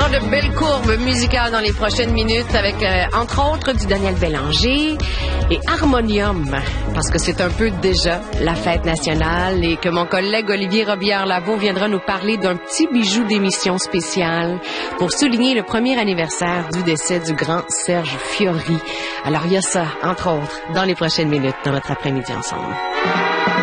de belles courbes musicales dans les prochaines minutes avec, entre autres, du Daniel Bélanger et Harmonium, parce que c'est un peu déjà la fête nationale et que mon collègue Olivier Robillard-Lavaux viendra nous parler d'un petit bijou d'émission spéciale pour souligner le premier anniversaire du décès du grand Serge Fiori. Alors, il y a ça, entre autres, dans les prochaines minutes, dans notre après-midi ensemble.